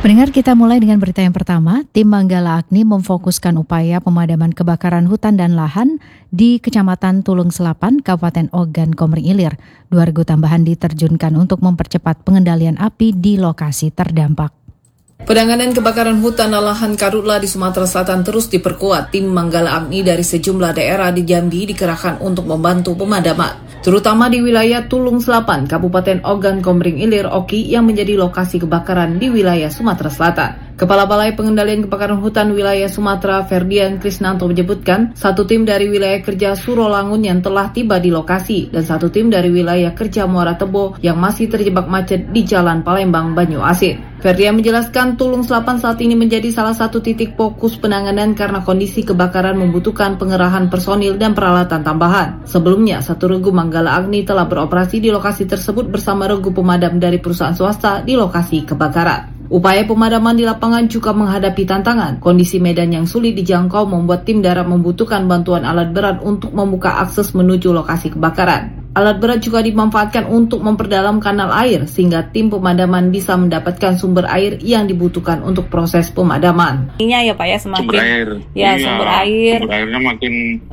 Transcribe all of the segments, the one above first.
Pendengar, kita mulai dengan berita yang pertama. Tim Manggala Agni memfokuskan upaya pemadaman kebakaran hutan dan lahan di Kecamatan Tulung Selapan, Kabupaten Ogan Komering Ilir. 2 regu tambahan diterjunkan untuk mempercepat pengendalian api di lokasi terdampak. Penanganan kebakaran hutan dan lahan karhutla di Sumatera Selatan terus diperkuat. Tim Manggala Agni dari sejumlah daerah di Jambi dikerahkan untuk membantu pemadaman, terutama di wilayah Tulung Selapan, Kabupaten Ogan Komering Ilir, Oki, yang menjadi lokasi kebakaran di wilayah Sumatera Selatan. Kepala Balai Pengendalian Kebakaran Hutan Wilayah Sumatera, Ferdian Krisnanto, menyebutkan 1 tim dari wilayah kerja Surolangun yang telah tiba di lokasi dan 1 tim dari wilayah kerja Muara Tebo yang masih terjebak macet di Jalan Palembang Banyu Asin. Ferdian menjelaskan Tulung Selapan saat ini menjadi salah satu titik fokus penanganan karena kondisi kebakaran membutuhkan pengerahan personil dan peralatan tambahan. Sebelumnya, 1 regu Manggala Agni telah beroperasi di lokasi tersebut bersama regu pemadam dari perusahaan swasta di lokasi kebakaran. Upaya pemadaman di lapangan juga menghadapi tantangan. Kondisi medan yang sulit dijangkau membuat tim darat membutuhkan bantuan alat berat untuk membuka akses menuju lokasi kebakaran. Alat berat juga dimanfaatkan untuk memperdalam kanal air sehingga tim pemadaman bisa mendapatkan sumber air yang dibutuhkan untuk proses pemadaman. Ini ya Pak ya, semakin sumber air. Ya, sumber air. Sumber airnya makin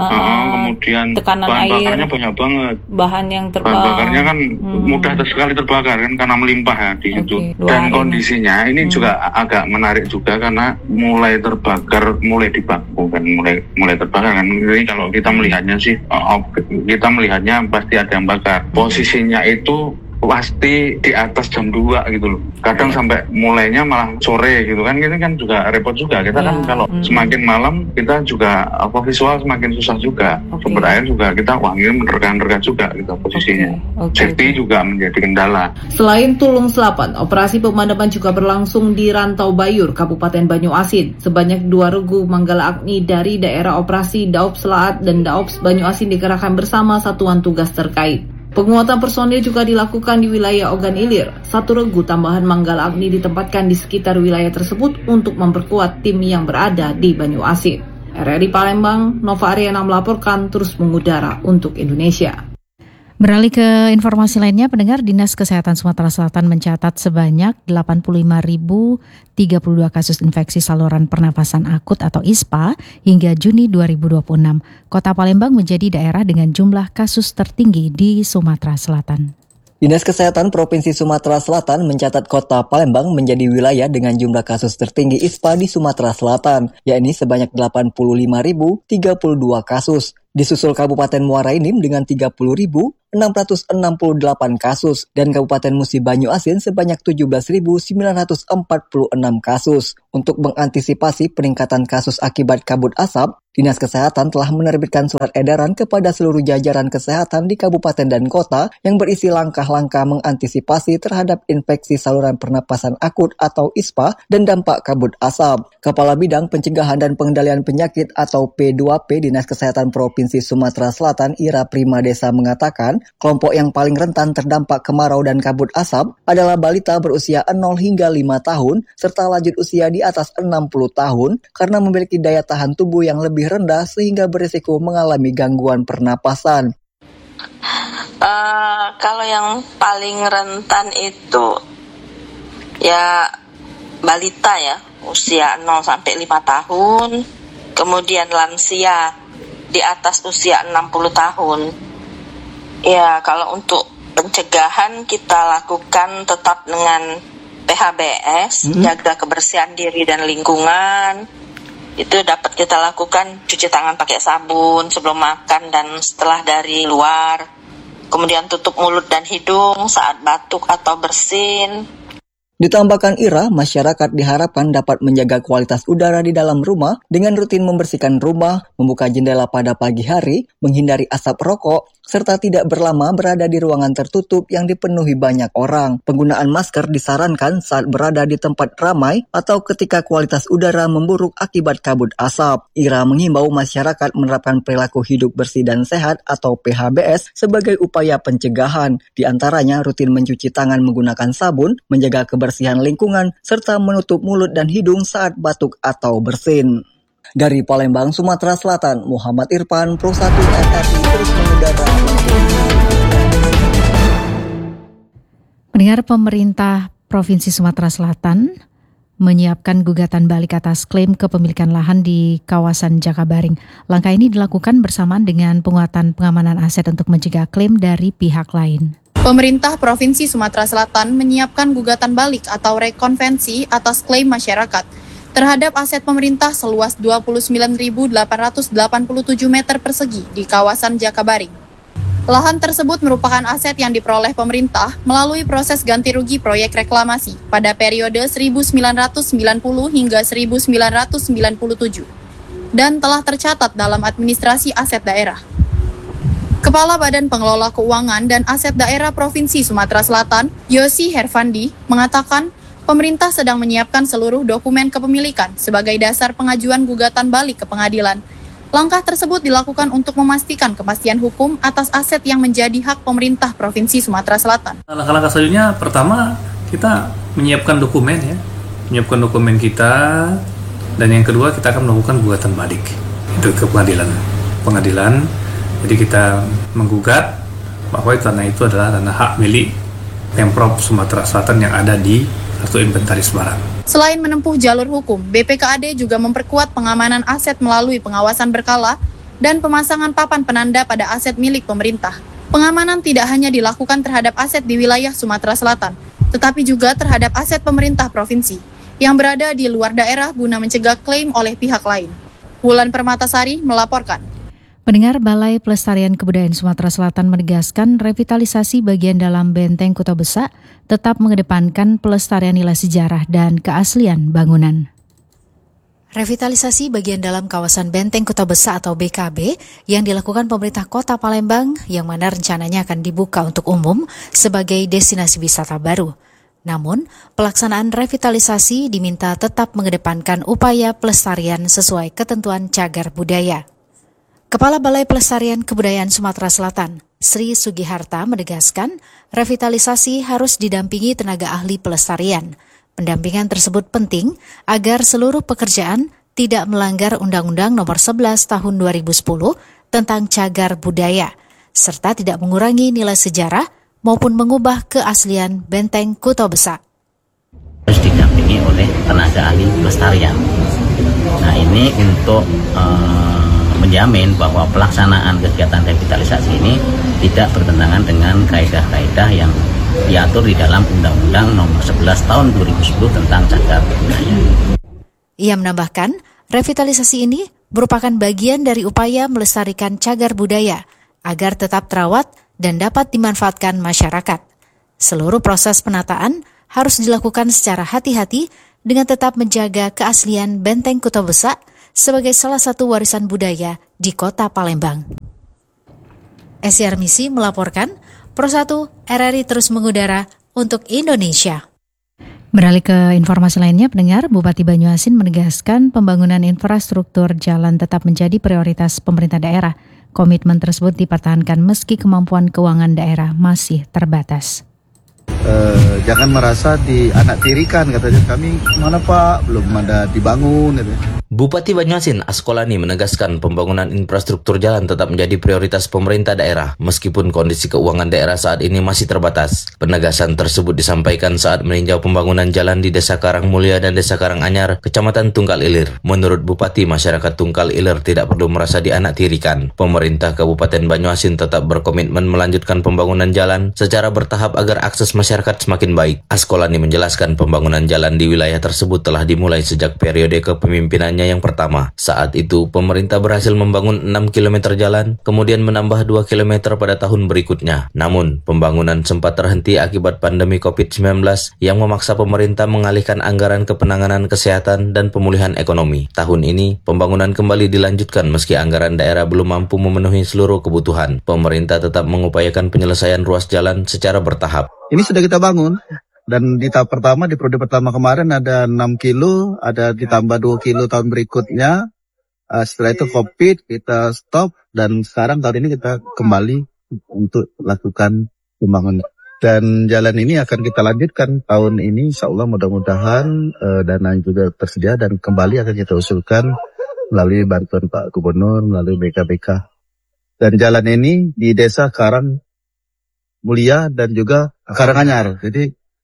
kemudian tekanan bahan air. bakarnya banyak banget. Bahan yang Bahan bakarnya kan mudah sekali terbakar kan karena melimpah ya di situ. Dan kondisinya ini juga agak menarik juga karena mulai terbakar, mulai dibakar kan, mulai terbakar kan. Jadi kalau kita melihatnya sih, kita melihatnya pasti ada yang bakar. Posisinya itu pasti di atas jam 2 gitu loh. Kadang sampai mulainya malah sore gitu kan. Ini kan juga repot juga. Kita kan kalau semakin malam kita juga visual semakin susah juga. Sumber air juga kita ini menerka juga gitu posisinya. Safety juga menjadi kendala. Selain Tulung Selapan, operasi pemadaman juga berlangsung di Rantau Bayur, Kabupaten Banyu Asin. Sebanyak 2 regu Manggala Agni dari daerah operasi Daob Selaat dan Daops Banyu Asin dikerahkan bersama satuan tugas terkait. Penguatan personil juga dilakukan di wilayah Ogan Ilir. 1 regu tambahan Manggala Agni ditempatkan di sekitar wilayah tersebut untuk memperkuat tim yang berada di Banyu Asin. RRI Palembang, Nova Ariana melaporkan terus mengudara untuk Indonesia. Beralih ke informasi lainnya, pendengar, Dinas Kesehatan Sumatera Selatan mencatat sebanyak 85.032 kasus infeksi saluran pernapasan akut atau ISPA hingga Juni 2026. Kota Palembang menjadi daerah dengan jumlah kasus tertinggi di Sumatera Selatan. Dinas Kesehatan Provinsi Sumatera Selatan mencatat Kota Palembang menjadi wilayah dengan jumlah kasus tertinggi ISPA di Sumatera Selatan, yakni sebanyak 85.032 kasus. Disusul Kabupaten Muara Enim dengan 30.668 kasus dan Kabupaten Musi Banyu Asin sebanyak 17.946 kasus. Untuk mengantisipasi peningkatan kasus akibat kabut asap, Dinas Kesehatan telah menerbitkan surat edaran kepada seluruh jajaran kesehatan di kabupaten dan kota yang berisi langkah-langkah mengantisipasi terhadap infeksi saluran pernapasan akut atau ISPA dan dampak kabut asap. Kepala Bidang Pencegahan dan Pengendalian Penyakit atau P2P Dinas Kesehatan Provinsi Sumatera Selatan, Ira Prima Desa, mengatakan kelompok yang paling rentan terdampak kemarau dan kabut asap adalah balita berusia 0 hingga 5 tahun serta lanjut usia di atas 60 tahun karena memiliki daya tahan tubuh yang lebih rendah sehingga berisiko mengalami gangguan pernapasan. Kalau yang paling rentan itu ya balita ya, usia 0 sampai 5 tahun, kemudian lansia di atas usia 60 tahun. Ya, kalau untuk pencegahan kita lakukan tetap dengan PHBS, jaga kebersihan diri dan lingkungan. Itu dapat kita lakukan cuci tangan pakai sabun sebelum makan dan setelah dari luar. Kemudian tutup mulut dan hidung saat batuk atau bersin. Ditambahkan Ira, masyarakat diharapkan dapat menjaga kualitas udara di dalam rumah dengan rutin membersihkan rumah, membuka jendela pada pagi hari, menghindari asap rokok, serta tidak berlama berada di ruangan tertutup yang dipenuhi banyak orang. Penggunaan masker disarankan saat berada di tempat ramai atau ketika kualitas udara memburuk akibat kabut asap. Ira menghimbau masyarakat menerapkan perilaku hidup bersih dan sehat atau PHBS sebagai upaya pencegahan. Di antaranya rutin mencuci tangan menggunakan sabun, menjaga kebersihan lingkungan, serta menutup mulut dan hidung saat batuk atau bersin. Dari Palembang, Sumatera Selatan, Muhammad Irfan, Pro 1 RRI terus mengudara. Pendengar, pemerintah Provinsi Sumatera Selatan menyiapkan gugatan balik atas klaim kepemilikan lahan di kawasan Jakabaring. Langkah ini dilakukan bersamaan dengan penguatan pengamanan aset untuk mencegah klaim dari pihak lain. Pemerintah Provinsi Sumatera Selatan menyiapkan gugatan balik atau rekonvensi atas klaim masyarakat terhadap aset pemerintah seluas 29.887 meter persegi di kawasan Jakabaring. Lahan tersebut merupakan aset yang diperoleh pemerintah melalui proses ganti rugi proyek reklamasi pada periode 1990 hingga 1997 dan telah tercatat dalam administrasi aset daerah. Kepala Badan Pengelola Keuangan dan Aset Daerah Provinsi Sumatera Selatan, Yosi Herfandi, mengatakan pemerintah sedang menyiapkan seluruh dokumen kepemilikan sebagai dasar pengajuan gugatan balik ke pengadilan. Langkah tersebut dilakukan untuk memastikan kepastian hukum atas aset yang menjadi hak pemerintah Provinsi Sumatera Selatan. Langkah-langkah selanjutnya, pertama kita menyiapkan dokumen menyiapkan dokumen kita, dan yang kedua kita akan melakukan gugatan balik itu ke pengadilan. Jadi kita menggugat bahwa tanah itu adalah tanah hak milik Pemprov Sumatera Selatan yang ada di kartu inventaris barang. Selain menempuh jalur hukum, BPKAD juga memperkuat pengamanan aset melalui pengawasan berkala dan pemasangan papan penanda pada aset milik pemerintah. Pengamanan tidak hanya dilakukan terhadap aset di wilayah Sumatera Selatan, tetapi juga terhadap aset pemerintah provinsi yang berada di luar daerah guna mencegah klaim oleh pihak lain. Wulan Permatasari melaporkan. Pendengar, Balai Pelestarian Kebudayaan Sumatera Selatan menegaskan revitalisasi bagian dalam Benteng Kota Besak tetap mengedepankan pelestarian nilai sejarah dan keaslian bangunan. Revitalisasi bagian dalam kawasan Benteng Kota Besak atau BKB yang dilakukan pemerintah Kota Palembang yang mana rencananya akan dibuka untuk umum sebagai destinasi wisata baru. Namun, pelaksanaan revitalisasi diminta tetap mengedepankan upaya pelestarian sesuai ketentuan cagar budaya. Kepala Balai Pelestarian Kebudayaan Sumatera Selatan, Sri Sugiharta menegaskan revitalisasi harus didampingi tenaga ahli pelestarian. Pendampingan tersebut penting agar seluruh pekerjaan tidak melanggar Undang-Undang Nomor 11 Tahun 2010 tentang cagar budaya, serta tidak mengurangi nilai sejarah maupun mengubah keaslian Benteng Kota Besak. Harus didampingi oleh tenaga ahli pelestarian. Nah, ini untuk menjamin bahwa pelaksanaan kegiatan revitalisasi ini tidak bertentangan dengan kaidah-kaidah yang diatur di dalam Undang-Undang Nomor 11 Tahun 2010 tentang cagar budaya. Ia menambahkan, revitalisasi ini merupakan bagian dari upaya melestarikan cagar budaya agar tetap terawat dan dapat dimanfaatkan masyarakat. Seluruh proses penataan harus dilakukan secara hati-hati dengan tetap menjaga keaslian Benteng Kota Besak sebagai salah satu warisan budaya di Kota Palembang. SR Misi melaporkan, Pro 1 RRI terus mengudara untuk Indonesia. Beralih ke informasi lainnya, pendengar, Bupati Banyuasin menegaskan pembangunan infrastruktur jalan tetap menjadi prioritas pemerintah daerah. Komitmen tersebut dipertahankan meski kemampuan keuangan daerah masih terbatas. Jangan merasa dianaktirikan, katanya kami mana Pak, belum ada dibangun. Bupati Banyuasin Askolani menegaskan pembangunan infrastruktur jalan tetap menjadi prioritas pemerintah daerah meskipun kondisi keuangan daerah saat ini masih terbatas. Penegasan tersebut disampaikan saat meninjau pembangunan jalan di Desa Karangmulia dan Desa Karanganyar, Kecamatan Tunggal Ilir. Menurut Bupati, masyarakat Tunggal Ilir tidak perlu merasa dianaktirikan. Pemerintah Kabupaten Banyuasin tetap berkomitmen melanjutkan pembangunan jalan secara bertahap agar akses masyarakat semakin baik. Askolani menjelaskan pembangunan jalan di wilayah tersebut telah dimulai sejak periode kepemimpinannya yang pertama. Saat itu, pemerintah berhasil membangun 6 km jalan, kemudian menambah 2 km pada tahun berikutnya. Namun, pembangunan sempat terhenti akibat pandemi COVID-19 yang memaksa pemerintah mengalihkan anggaran ke penanganan kesehatan dan pemulihan ekonomi. Tahun ini, pembangunan kembali dilanjutkan meski anggaran daerah belum mampu memenuhi seluruh kebutuhan. Pemerintah tetap mengupayakan penyelesaian ruas jalan secara bertahap. Ini sudah kita bangun. Dan di tahap pertama, di periode pertama kemarin ada 6 kilo, ada ditambah 2 kilo tahun berikutnya. Setelah itu COVID, kita stop, dan sekarang tahun ini kita kembali untuk lakukan pembangunan. Dan jalan ini akan kita lanjutkan tahun ini, insya Allah mudah-mudahan dana juga tersedia dan kembali akan kita usulkan melalui bantuan Pak Gubernur, melalui BKBK. Dan jalan ini di Desa Karangmulia dan juga Karanganyar. Jadi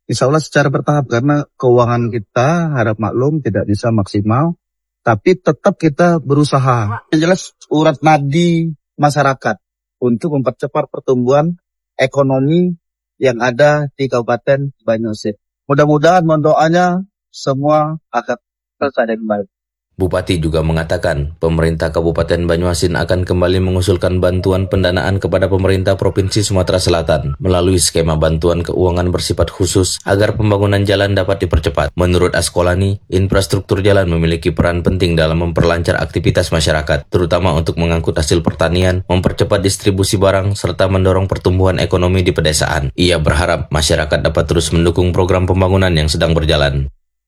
Insya Allah secara bertahap karena keuangan kita harap maklum tidak bisa maksimal, tapi tetap kita berusaha. Yang jelas urat nadi masyarakat untuk mempercepat pertumbuhan ekonomi yang ada di Kabupaten Banyuasin. Mudah-mudahan mohon doanya semua akan selesai dengan baik. Bupati juga mengatakan pemerintah Kabupaten Banyuasin akan kembali mengusulkan bantuan pendanaan kepada pemerintah Provinsi Sumatera Selatan melalui skema bantuan keuangan bersifat khusus agar pembangunan jalan dapat dipercepat. Menurut Askolani, infrastruktur jalan memiliki peran penting dalam memperlancar aktivitas masyarakat, terutama untuk mengangkut hasil pertanian, mempercepat distribusi barang, serta mendorong pertumbuhan ekonomi di pedesaan. Ia berharap masyarakat dapat terus mendukung program pembangunan yang sedang berjalan.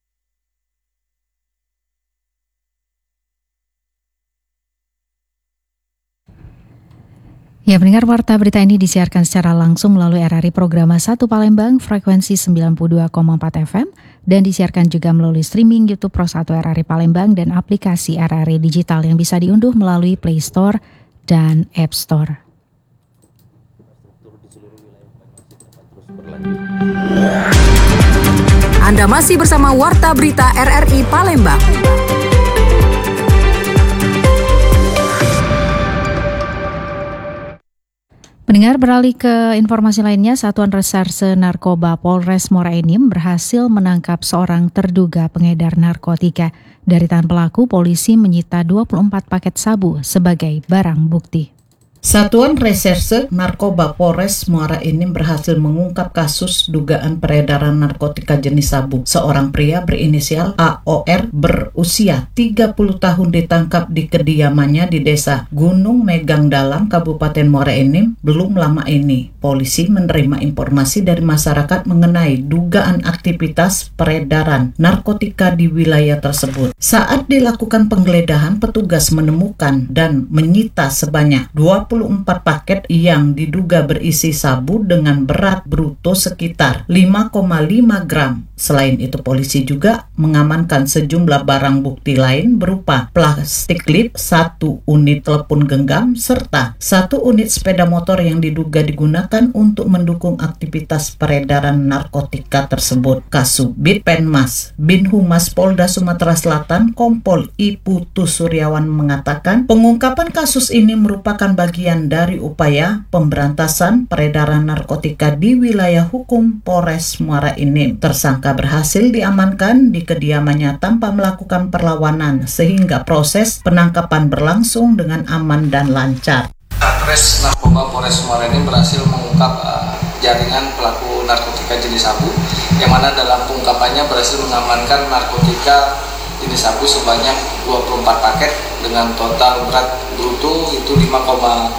Ya, pendengar, warta berita ini disiarkan secara langsung melalui RRI Programa 1 Palembang, frekuensi 92,4 FM, dan disiarkan juga melalui streaming YouTube Pro 1 RRI Palembang dan aplikasi RRI Digital yang bisa diunduh melalui Play Store dan App Store. Anda masih bersama Warta Berita RRI Palembang. Pendengar, beralih ke informasi lainnya, Satuan Reserse Narkoba Polres Muara Enim berhasil menangkap seorang terduga pengedar narkotika. Dari tangan pelaku, polisi menyita 24 paket sabu sebagai barang bukti. Satuan Reserse Narkoba Polres Muara Enim berhasil mengungkap kasus dugaan peredaran narkotika jenis sabu. Seorang pria berinisial AOR berusia 30 tahun ditangkap di kediamannya di desa Gunung Megang Dalam, Kabupaten Muara Enim. Belum lama ini, polisi menerima informasi dari masyarakat mengenai dugaan aktivitas peredaran narkotika di wilayah tersebut. Saat dilakukan penggeledahan, petugas menemukan dan menyita sebanyak 24 paket yang diduga berisi sabu dengan berat bruto sekitar 5,5 gram. Selain itu, polisi juga mengamankan sejumlah barang bukti lain berupa plastik klip, 1 unit telepon genggam, serta 1 unit sepeda motor yang diduga digunakan untuk mendukung aktivitas peredaran narkotika tersebut. Kasubit Penmas Bin Humas Polda Sumatera Selatan, Kompol I Putu Suryawan mengatakan pengungkapan kasus ini merupakan bagian dari upaya pemberantasan peredaran narkotika di wilayah hukum Polres Muara Enim. Tersangka berhasil diamankan di kediamannya tanpa melakukan perlawanan sehingga proses penangkapan berlangsung dengan aman dan lancar. Satres Narkoba Polres Muara Enim berhasil mengungkap jaringan pelaku narkotika jenis sabu, yang mana dalam pengungkapannya berhasil mengamankan narkotika jenis sabu sebanyak 24 paket dengan total berat bruto itu 5,5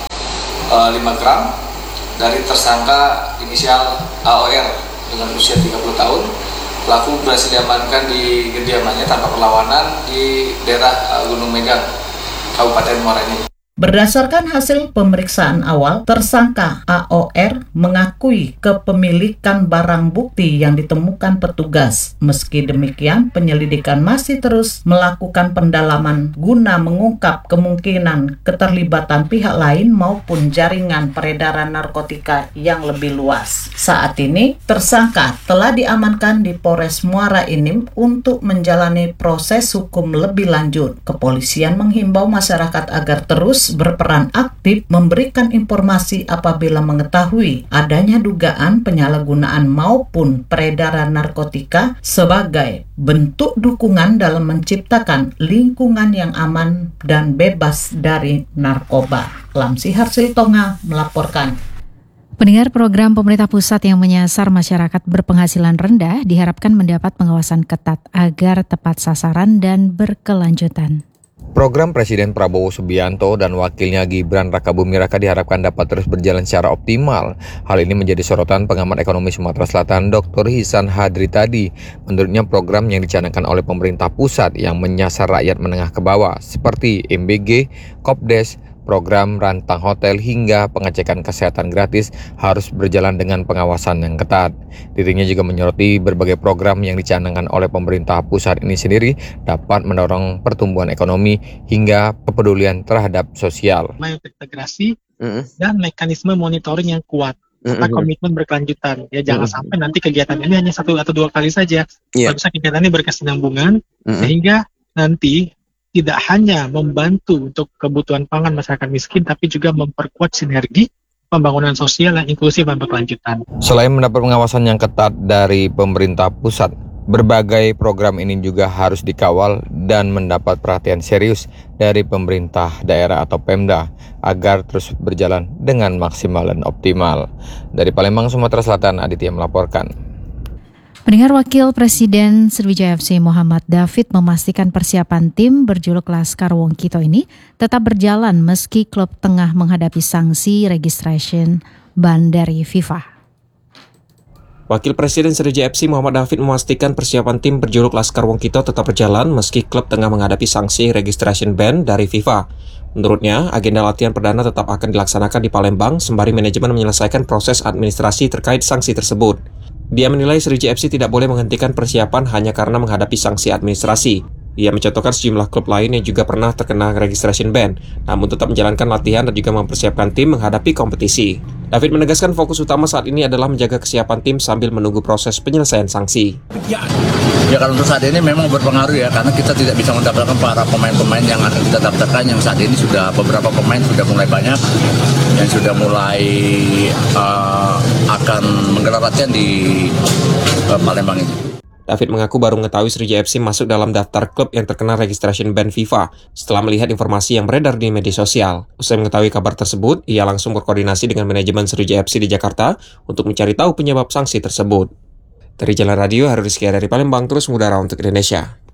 gram dari tersangka inisial AOR dengan usia 30 tahun. Pelaku berhasil diamankan di kediamannya tanpa perlawanan di daerah Gunung Megang, Kabupaten Muara Enim. Berdasarkan hasil pemeriksaan awal, tersangka AOR mengakui kepemilikan barang bukti yang ditemukan petugas. Meski demikian, penyelidikan masih terus melakukan pendalaman guna mengungkap kemungkinan keterlibatan pihak lain maupun jaringan peredaran narkotika yang lebih luas. Saat ini, tersangka telah diamankan di Polres Muara Enim untuk menjalani proses hukum lebih lanjut. Kepolisian menghimbau masyarakat agar terus berperan aktif memberikan informasi apabila mengetahui adanya dugaan penyalahgunaan maupun peredaran narkotika sebagai bentuk dukungan dalam menciptakan lingkungan yang aman dan bebas dari narkoba. Lamsi Harsiltonga melaporkan. Pendengar, program pemerintah pusat yang menyasar masyarakat berpenghasilan rendah diharapkan mendapat pengawasan ketat agar tepat sasaran dan berkelanjutan. Program Presiden Prabowo Subianto dan wakilnya Gibran Rakabuming Raka diharapkan dapat terus berjalan secara optimal. Hal ini menjadi sorotan pengamat ekonomi Sumatera Selatan Dr. Hisan Hadri tadi. Menurutnya program yang dicanangkan oleh pemerintah pusat yang menyasar rakyat menengah ke bawah seperti MBG, Kopdes, program rantang hotel hingga pengecekan kesehatan gratis harus berjalan dengan pengawasan yang ketat. Dirinya juga menyoroti berbagai program yang dicanangkan oleh pemerintah pusat ini sendiri dapat mendorong pertumbuhan ekonomi hingga kepedulian terhadap sosial. Integrasi dan mekanisme monitoring yang kuat. serta komitmen berkelanjutan. Ya jangan sampai nanti kegiatan ini hanya 1 atau 2 kali saja. Kalau bisa kegiatan ini berkesinambungan sehingga nanti tidak hanya membantu untuk kebutuhan pangan masyarakat miskin, tapi juga memperkuat sinergi pembangunan sosial yang inklusif dan berkelanjutan. Selain mendapat pengawasan yang ketat dari pemerintah pusat, berbagai program ini juga harus dikawal dan mendapat perhatian serius dari pemerintah daerah atau Pemda agar terus berjalan dengan maksimal dan optimal. Dari Palembang, Sumatera Selatan, Aditya melaporkan. Pendengar, Wakil Presiden Sriwijaya FC Muhammad David memastikan persiapan tim berjuluk Laskar Wong Kito ini tetap berjalan meski klub tengah menghadapi sanksi registration ban dari FIFA. Wakil Presiden Sriwijaya FC Muhammad David memastikan persiapan tim berjuluk Laskar Wong Kito tetap berjalan meski klub tengah menghadapi sanksi registration ban dari FIFA. Menurutnya, agenda latihan perdana tetap akan dilaksanakan di Palembang sembari manajemen menyelesaikan proses administrasi terkait sanksi tersebut. Dia menilai Sriwijaya FC tidak boleh menghentikan persiapan hanya karena menghadapi sanksi administrasi. Ia mencontohkan sejumlah klub lain yang juga pernah terkena registration ban, namun tetap menjalankan latihan dan juga mempersiapkan tim menghadapi kompetisi. David menegaskan fokus utama saat ini adalah menjaga kesiapan tim sambil menunggu proses penyelesaian sanksi. Ya kalau untuk saat ini memang berpengaruh ya, karena kita tidak bisa mendapatkan para pemain-pemain yang akan kita daftarkan, yang saat ini sudah beberapa pemain sudah mulai banyak, yang sudah mulai akan menggelar latihan di Palembang ini. David mengaku baru mengetahui Sriwijaya FC masuk dalam daftar klub yang terkena registration ban FIFA setelah melihat informasi yang beredar di media sosial. Usai mengetahui kabar tersebut, ia langsung berkoordinasi dengan manajemen Sriwijaya FC di Jakarta untuk mencari tahu penyebab sanksi tersebut. Dari Jalan Radio, Harus Rizky dari Palembang, terus mengudara untuk Indonesia.